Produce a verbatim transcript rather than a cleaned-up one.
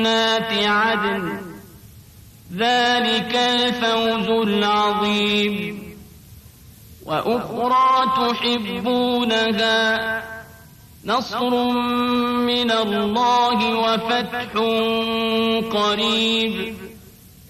جنات عدن ذلك الفوز العظيم. وأخرى تحبونها نصر من الله وفتح قريب